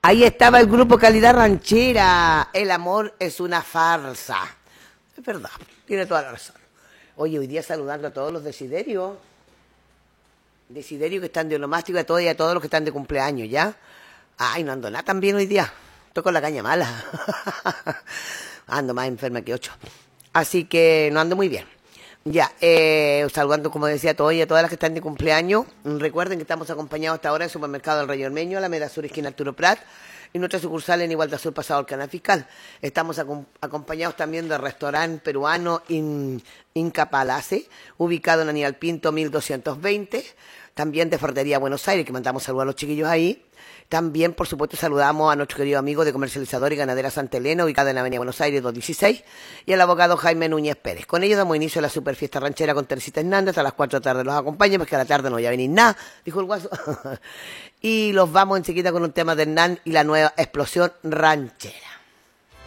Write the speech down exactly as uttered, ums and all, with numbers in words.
Ahí estaba el grupo Calidad Ranchera. El amor es una farsa. Es verdad, tiene toda la razón. Oye, hoy día saludando a todos los desiderios. Desiderios que están de onomástico, a todos y a todos los que están de cumpleaños, ¿ya? Ay, no ando nada tan bien hoy día. Estoy con la caña mala. Ando más enferma que ocho. Así que no ando muy bien. Ya, eh, saludando, como decía, a todos y a todas las que están de cumpleaños. Recuerden que estamos acompañados hasta ahora en el Supermercado del Rey Ormeño, Alameda Sur, esquina Arturo Prat, y nuestra sucursal en Igualdad Sur, pasado al Canal Fiscal. Estamos acom acompañados también del restaurante peruano In Inca Palace, ubicado en Aníbal Pinto mil doscientos veinte. También de Ferretería Buenos Aires, que mandamos saludos a los chiquillos ahí. También, por supuesto, saludamos a nuestro querido amigo de Comercializador y Ganadera Santa Elena, ubicada en la Avenida Buenos Aires doscientos dieciséis, y al abogado Jaime Núñez Pérez. Con ellos damos inicio a la super fiesta ranchera con Teresita Hernández. A las cuatro de la tarde los acompaña, porque a la tarde no voy a venir nada, dijo el guaso. Y los vamos enseguida con un tema de Hernán y la nueva explosión ranchera.